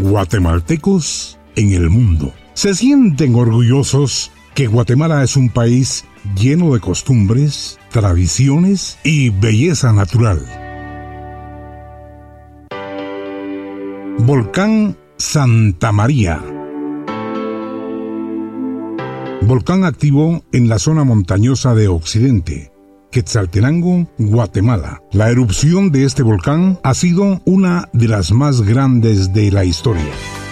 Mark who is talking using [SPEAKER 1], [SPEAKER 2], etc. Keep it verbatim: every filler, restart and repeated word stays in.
[SPEAKER 1] guatemaltecos en el mundo. Se sienten orgullosos que Guatemala es un país lleno de costumbres, tradiciones y belleza natural. Volcán Santa María. Volcán activo en la zona montañosa de Occidente, Quetzaltenango, Guatemala. La erupción de este volcán ha sido una de las más grandes de la historia.